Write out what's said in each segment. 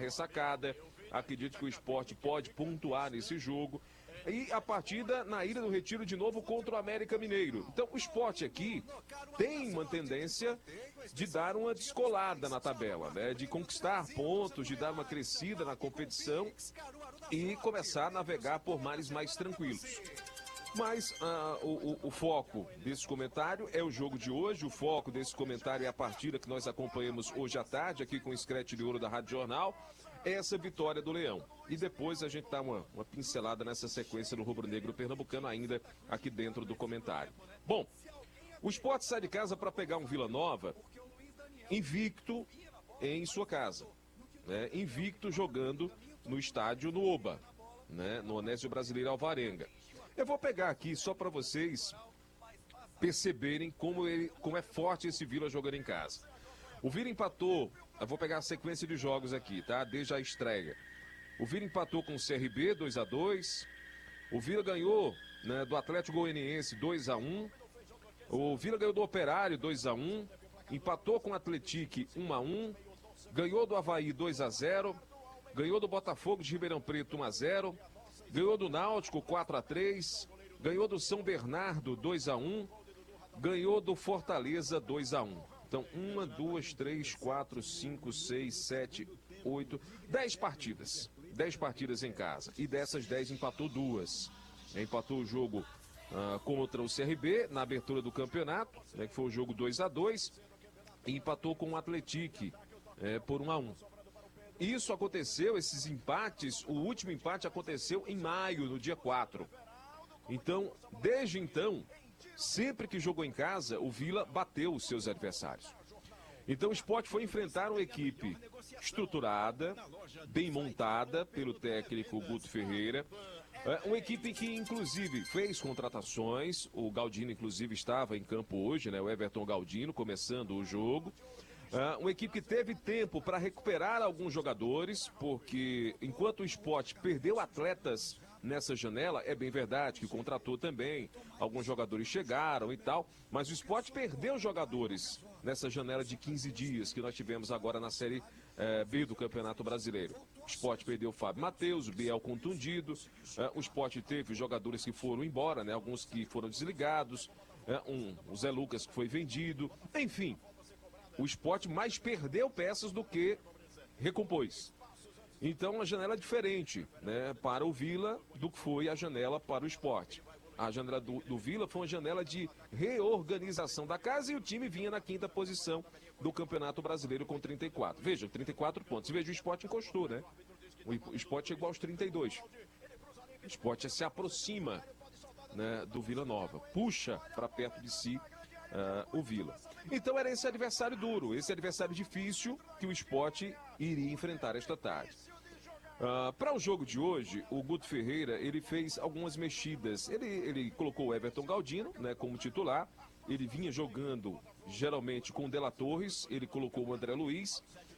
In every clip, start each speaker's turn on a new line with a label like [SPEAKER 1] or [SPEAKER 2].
[SPEAKER 1] ressacada, acredito que o Sport pode pontuar nesse jogo. E a partida na Ilha do Retiro de novo contra o América Mineiro. Então o Sport aqui tem uma tendência de dar uma descolada na tabela, né? De conquistar pontos, de dar uma crescida na competição e começar a navegar por mares mais tranquilos. Mas o foco desse comentário é o jogo de hoje, o foco desse comentário é a partida que nós acompanhamos hoje à tarde, aqui com o Scratch de Ouro da Rádio Jornal, essa vitória do Leão. E depois a gente dá uma pincelada nessa sequência do rubro-negro pernambucano ainda aqui dentro do comentário. Bom, o Sport sai de casa para pegar um Vila Nova invicto em sua casa, né? Invicto jogando no estádio no Oba, né? No Onésio Brasileiro Alvarenga. Eu vou pegar aqui só para vocês perceberem como é forte esse Vila jogando em casa. O Vila empatou, eu vou pegar a sequência de jogos aqui, tá? Desde a estreia. O Vila empatou com o CRB 2-2. O Vila ganhou, né, do Atlético Goianiense 2-1. O Vila ganhou do Operário 2-1. Empatou com o Atlético 1-1. Ganhou do Avaí 2-0. Ganhou do Botafogo de Ribeirão Preto 1-0. Ganhou do Náutico 4-3, ganhou do São Bernardo 2-1, ganhou do Fortaleza 2-1. Então, 1, 2, 3, 4, 5, 6, 7, 8, 10 partidas. 10 partidas em casa. E dessas 10 empatou 2. Empatou o jogo contra o CRB na abertura do campeonato, né, que foi o jogo 2-2, e empatou com o Atlético por 1-1. Isso aconteceu, esses empates, o último empate aconteceu em maio, no dia 4. Então, desde então, sempre que jogou em casa, o Vila bateu os seus adversários. Então o Sport foi enfrentar uma equipe estruturada, bem montada pelo técnico Guto Ferreira. Uma equipe que, inclusive, fez contratações. O Galdino, inclusive, estava em campo hoje, né? O Everton Galdino, começando o jogo. Uma equipe que teve tempo para recuperar alguns jogadores, porque enquanto o Sport perdeu atletas nessa janela, é bem verdade que contratou também, alguns jogadores chegaram e tal, mas o Sport perdeu jogadores nessa janela de 15 dias que nós tivemos agora na Série B do Campeonato Brasileiro. O Sport perdeu o Fábio Matheus, o Biel contundido, o Sport teve jogadores que foram embora, né, alguns que foram desligados, o Zé Lucas que foi vendido, enfim. O Sport mais perdeu peças do que recompôs. Então, uma janela diferente, né, para o Vila do que foi a janela para o Sport. A janela do Vila foi uma janela de reorganização da casa e o time vinha na 5ª posição do Campeonato Brasileiro com 34. Veja, 34 pontos. Veja, o Sport encostou, né? O Sport chegou aos 32. O Sport se aproxima, né, do Vila Nova. Puxa para perto de si o Vila. Então era esse adversário duro, esse adversário difícil que o Sport iria enfrentar esta tarde. Para o jogo de hoje, o Guto Ferreira, ele fez algumas mexidas. Ele colocou o Everton Galdino, né, como titular. Ele vinha jogando geralmente com o De La Torres, ele colocou o André Luiz,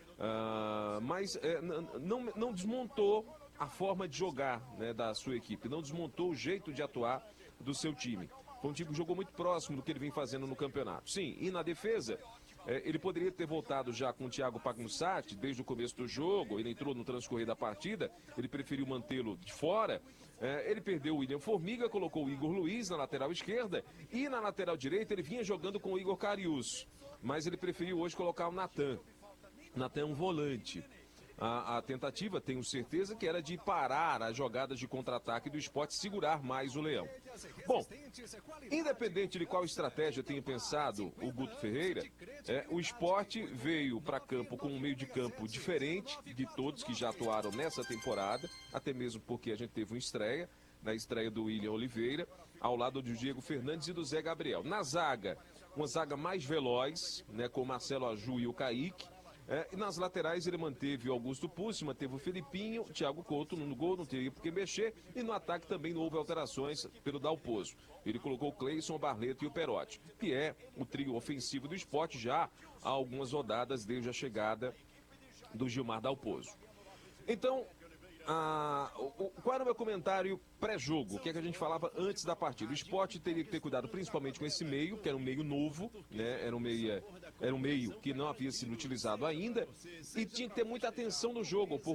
[SPEAKER 1] mas não desmontou a forma de jogar, né, da sua equipe, não desmontou o jeito de atuar do seu time. Foi um time que jogou muito próximo do que ele vem fazendo no campeonato. Sim, e na defesa, ele poderia ter voltado já com o Thiago Pagnussati desde o começo do jogo, ele entrou no transcorrer da partida, ele preferiu mantê-lo de fora. Ele perdeu o William Formiga, colocou o Igor Luiz na lateral esquerda e na lateral direita ele vinha jogando com o Igor Carius, mas ele preferiu hoje colocar o Natan. Natan é um volante. A tentativa, tenho certeza, que era de parar as jogadas de contra-ataque do Sport, segurar mais o Leão. Bom, independente de qual estratégia tenha pensado o Guto Ferreira, o Sport veio para campo com um meio de campo diferente de todos que já atuaram nessa temporada, até mesmo porque a gente teve uma estreia, na estreia do William Oliveira, ao lado do Diego Fernandes e do Zé Gabriel. Na zaga, uma zaga mais veloz, né, com o Marcelo Aju e o Kaique. E nas laterais ele manteve o Augusto Pucci, manteve o Felipinho, o Thiago Couto no gol, não teria por que mexer, e no ataque também não houve alterações pelo Dalpozo. Ele colocou o Cleison, o Barreto e o Perotti, que é o trio ofensivo do Sport já há algumas rodadas desde a chegada do Gilmar Dalpozo. Então, qual era o meu comentário pré-jogo? O que é que a gente falava antes da partida? O Sport teria que ter cuidado principalmente com esse meio, que era um meio novo, né? Era um meio que não havia sido utilizado ainda, e tinha que ter muita atenção no jogo,